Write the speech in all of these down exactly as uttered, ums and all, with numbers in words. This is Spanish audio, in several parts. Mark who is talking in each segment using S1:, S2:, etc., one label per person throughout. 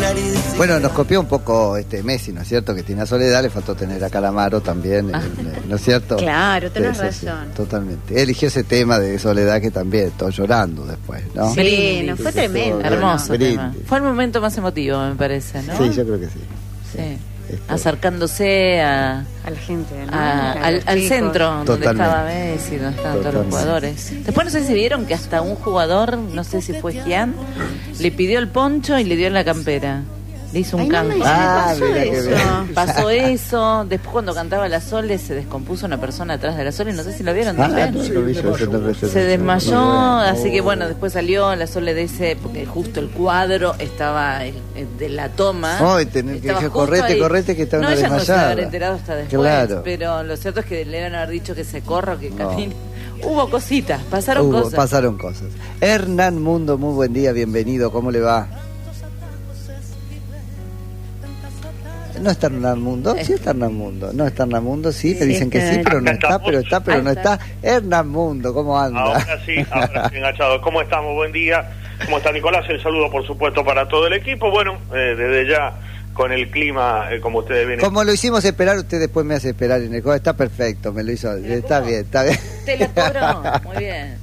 S1: Bueno, nos copió un poco este Messi, ¿no es cierto? Que tiene a Soledad, le faltó tener a Calamaro también, ah. ¿no es cierto?
S2: Claro, tenés
S1: sí,
S2: razón.
S1: Sí, totalmente. Él eligió ese tema de Soledad que también, todo llorando después, ¿no?
S2: Sí, no, fue tremendo.
S3: Hermoso
S1: Brindis.
S3: tema. Fue el momento más emotivo, me parece, ¿no?
S1: Sí, yo creo que sí.
S3: Sí.
S1: sí. Esto.
S3: Acercándose a,
S2: a la gente, ¿no?
S3: a, al, al centro donde
S1: Totalmente.
S3: estaba Messi, donde estaban todos los jugadores. Después no sé si vieron que hasta un jugador, no sé si fue Gian, le pidió el poncho y le dio la campera. Le hizo un
S2: Ay,
S3: canje.
S2: No
S1: ah,
S2: pasó
S1: mira
S2: eso.
S1: que
S3: Pasó eso. Después cuando cantaba La Sole se descompuso una persona atrás de La Sole. No sé si lo vieron
S1: ah,
S3: también.
S1: no, no, no, no, no, no,
S3: Se desmayó, así que bueno, después salió La Sole de ese, porque justo el cuadro estaba el, el de la toma.
S1: Oh, tener que dije, correte,
S3: ahí.
S1: correte, que estaba
S3: no,
S1: una
S3: ella no se
S1: desmayada.
S3: haber enterado hasta después.
S1: Claro.
S3: Pero lo cierto es que le iban a haber dicho que se corra o que
S1: No.
S3: camine. Hubo cositas, pasaron
S1: Hubo,
S3: cosas.
S1: Pasaron cosas. Hernán Mundo, muy buen día, bienvenido, ¿cómo le va? No está Hernán Mundo, sí está Hernán Mundo, no está Hernán Mundo, sí, me dicen que sí, pero no está, pero está, pero no está. Hernán Mundo, ¿cómo anda?
S4: Ahora sí, ahora sí, enganchado. ¿Cómo estamos? Buen día. ¿Cómo está Nicolás? El saludo, por supuesto, para todo el equipo. Bueno, eh, desde ya, con el clima, eh, como ustedes ven.
S1: Como lo hicimos esperar, usted después me hace esperar en el juego. Está perfecto, me lo hizo. Está bien, está bien.
S3: Te la cobró, muy bien.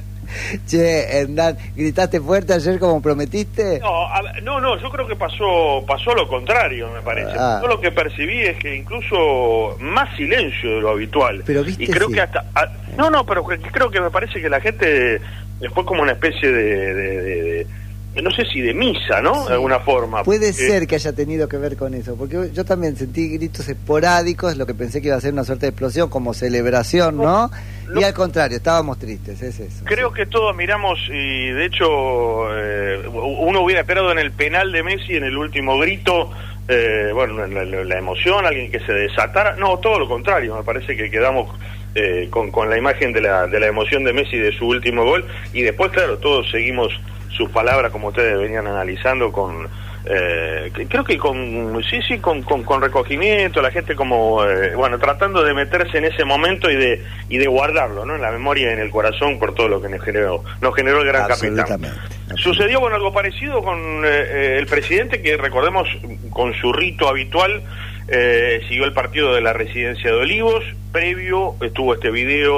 S1: Che, Hernán, ¿gritaste fuerte ayer como prometiste?
S4: No, a, no, no, yo creo que pasó pasó lo contrario, me parece.
S1: Ah.
S4: Yo lo que percibí es que incluso más silencio de lo habitual.
S1: Pero viste,
S4: y creo
S1: sí.
S4: que hasta... A, no, no, pero que, creo que me parece que la gente fue como una especie de... de, de, de no sé si de misa, ¿no?
S1: Sí.
S4: De alguna forma.
S1: Puede
S4: porque...
S1: ser que haya tenido que ver con eso, porque yo también sentí gritos esporádicos, lo que pensé que iba a ser una suerte de explosión como celebración, ¿no?
S4: No,
S1: y al contrario, estábamos tristes, es eso.
S4: Creo
S1: sí.
S4: que todos miramos y de hecho eh, uno hubiera esperado en el penal de Messi, en el último grito, eh, bueno, la, la, la emoción, alguien que se desatara. No, todo lo contrario, me parece que quedamos eh, con, con la imagen de la, de la emoción de Messi de su último gol y después, claro, todos seguimos sus palabras como ustedes venían analizando con eh, creo que con sí sí con, con, con recogimiento, la gente como eh, bueno, tratando de meterse en ese momento y de y de guardarlo, ¿no? En la memoria y en el corazón por todo lo que nos generó nos generó el gran capitán. Sucedió bueno algo parecido con eh, el presidente, que recordemos con su rito habitual eh, siguió el partido de la Residencia de Olivos. Previo estuvo este video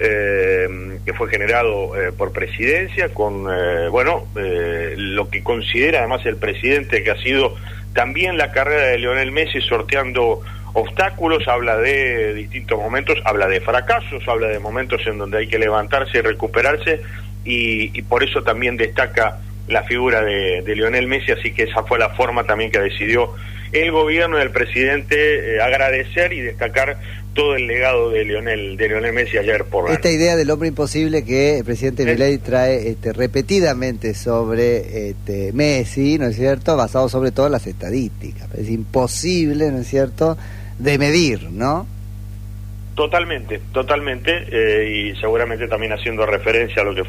S4: Eh, que fue generado eh, por Presidencia con, eh, bueno, eh, lo que considera además el presidente que ha sido también la carrera de Lionel Messi, sorteando obstáculos. Habla de distintos momentos, habla de fracasos, habla de momentos en donde hay que levantarse y recuperarse, y, y por eso también destaca la figura de, de Lionel Messi, así que esa fue la forma también que decidió el gobierno del presidente eh, agradecer y destacar todo el legado de Lionel de Lionel Messi ayer por la
S1: Esta idea del hombre imposible que el presidente Milei trae este, repetidamente sobre este, Messi, ¿no es cierto? Basado sobre todo en las estadísticas. Es imposible, ¿no es cierto?, de medir, ¿no?
S4: Totalmente, totalmente, eh, y seguramente también haciendo referencia a lo que